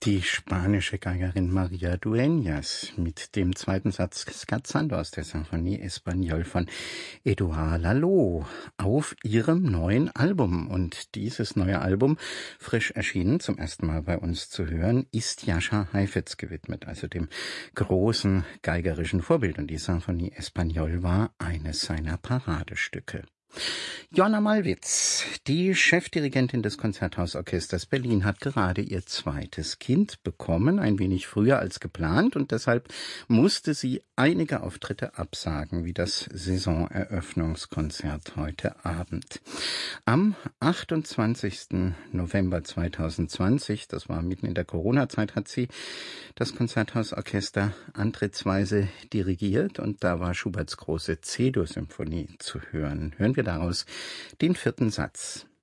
Die spanische Geigerin María Dueñas mit dem zweiten Satz Scherzando aus der Sinfonie Español von Édouard Laloux auf ihrem neuen Album. Und dieses neue Album, frisch erschienen, zum ersten Mal bei uns zu hören, ist Jascha Heifetz gewidmet, also dem großen geigerischen Vorbild. Und die Sinfonie Español war eines seiner Paradestücke. Joanna Malwitz, die Chefdirigentin des Konzerthausorchesters Berlin, hat gerade ihr zweites Kind bekommen, ein wenig früher als geplant, und deshalb musste sie einige Auftritte absagen, wie das Saisoneröffnungskonzert heute Abend. Am 28. November 2020, das war mitten in der Corona-Zeit, hat sie das Konzerthausorchester antrittsweise dirigiert, und da war Schuberts große C-Dur-Symphonie zu hören. Hören wir daraus den vierten Satz.